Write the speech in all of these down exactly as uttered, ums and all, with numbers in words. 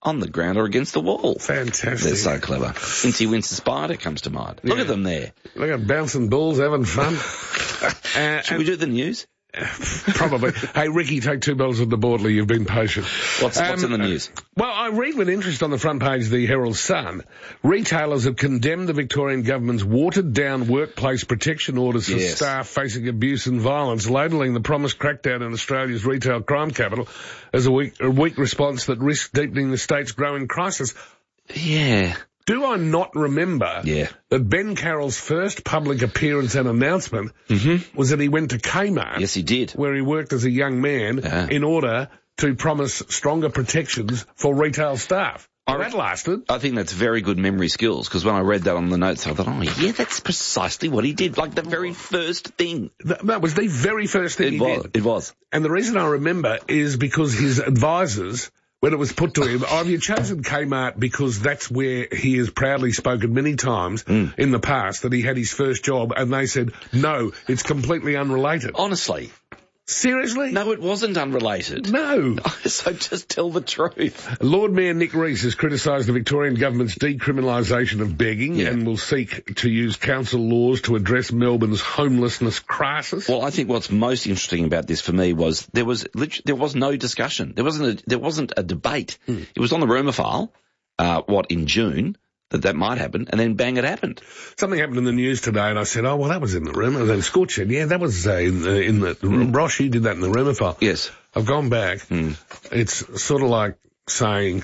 on the ground or against the wall. Fantastic. They're so clever. Incy Wincy Spider comes to mind. Look Yeah. at them there. Look at bouncing balls, having fun. uh, Should we do the news? Probably. Hey, Ricky, take two bells of the Bortley. You've been patient. What's, what's in the news? Well, I read with interest on the front page of the Herald Sun, retailers have condemned the Victorian government's watered-down workplace protection orders for Yes. staff facing abuse and violence, labelling the promised crackdown in Australia's retail crime capital as a weak, a weak response that risks deepening the state's growing crisis. Yeah. Do I not remember Yeah. that Ben Carroll's first public appearance and announcement Mm-hmm. was that he went to Kmart, Yes, he did. where he worked as a young man, Yeah. in order to promise stronger protections for retail staff. Well, that lasted. I think that's very good memory skills, because when I read that on the notes, I thought, oh, yeah, that's precisely what he did. Like the very first thing. That, that was the very first thing It he was. did. It was. And the reason I remember is because his advisors, when it was put to him, oh, have you chosen Kmart because that's where he has proudly spoken many times Mm. in the past that he had his first job, and they said, no, it's completely unrelated. Honestly. Seriously? No, it wasn't unrelated. No. So just tell the truth. Lord Mayor Nick Rees has criticised the Victorian government's decriminalisation of begging Yeah. and will seek to use council laws to address Melbourne's homelessness crisis. Well, I think what's most interesting about this for me was there was lit- there was no discussion. There wasn't a, there wasn't a debate. Hmm. It was on the rumour file, uh, what, in June, that that might happen, and then bang, it happened. Something happened in the news today, and I said, oh, well, that was in the rumour. And then Scorch said, yeah, that was uh, in the, in the Mm. Rosh, you did that in the rumour file. Yes. I've gone back. Mm. It's sort of like saying,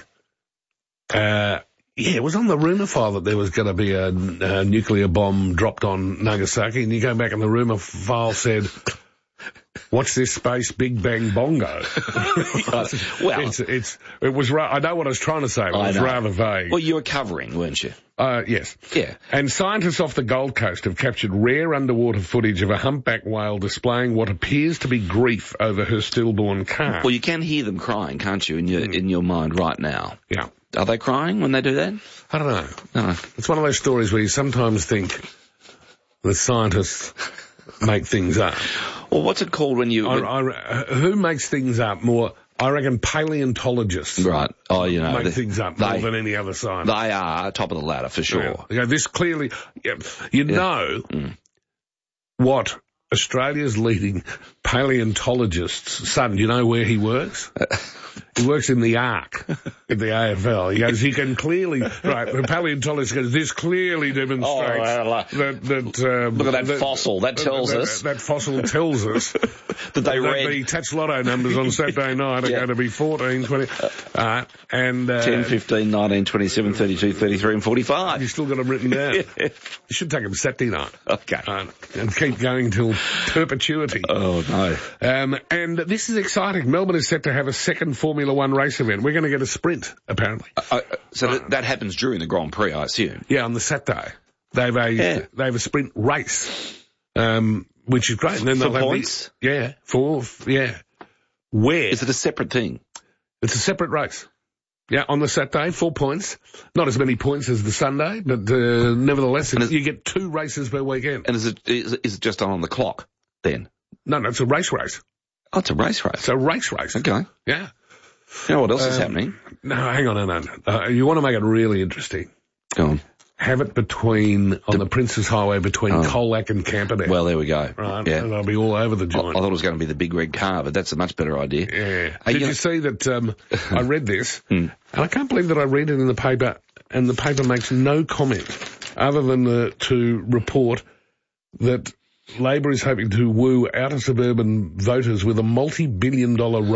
uh, yeah, it was on the rumour file that there was going to be a, a nuclear bomb dropped on Nagasaki, and you go back and the rumour file said, watch this space, Big Bang Bongo. Well, it's, it's, it was, ra- I know what I was trying to say, but I it was know. rather vague. Well, you were covering, weren't you? Uh, yes. Yeah. And scientists off the Gold Coast have captured rare underwater footage of a humpback whale displaying what appears to be grief over her stillborn calf. Well, you can hear them crying, can't you, in your in your mind right now? Yeah. Are they crying when they do that? I don't know. No. It's one of those stories where you sometimes think the scientists make things up. Well, what's it called when you... I, I, who makes things up more? I reckon paleontologists right. Oh, you know... make they, things up they, more than any other scientist. They are top of the ladder, for sure. Yeah. You know, this clearly... Yeah, you Yeah. know Mm. what Australia's leading paleontologist's son, do you know where he works? He works in the Ark, in the A F L. He goes, you can clearly, right, the paleontologist goes, this clearly demonstrates Oh, well, uh, that, that, um, Look at that fossil. That tells that, us. That, that fossil tells us that they that read... the Tats Lotto numbers on Saturday night are Yeah. going to be fourteen, twenty, uh, and, uh, ten, fifteen, nineteen, twenty-seven, thirty-two, thirty-three and forty-five. you've still got them written down. Yeah. You should take them Saturday night. Okay. Uh, and keep going till perpetuity. Oh, no. Um, and this is exciting. Melbourne is set to have a second Formula One race event. We're going to get a sprint, apparently. Uh, so that, that happens during the Grand Prix, I assume. Yeah, on the Saturday. They have a, Yeah. they have a sprint race, um, which is great. And then For they'll have points? The, yeah, for, yeah. Where? Is it a separate thing? It's a separate race. Yeah, on the Saturday, four points. Not as many points as the Sunday, but uh, nevertheless, And you get two races per weekend. And is it is, it- is it just on the clock then? No, no, it's a race race. Oh, it's a race race. It's a race race. Okay. Yeah. You know what else is Um, happening? No, hang on, hang on. Uh, you want to make it really interesting. Go on. Have it between, on the Princes Highway between Oh. Colac and Camperdown. Well, there we go. right, Yeah. and I'll be all over the I, I joint. thought it was going to be the big red car, but that's a much better idea. Yeah. Are Did you- you see that, um, I read this, Hmm. and I can't believe that I read it in the paper, and the paper makes no comment other than uh, to report that Labor is hoping to woo outer suburban voters with a multi-billion dollar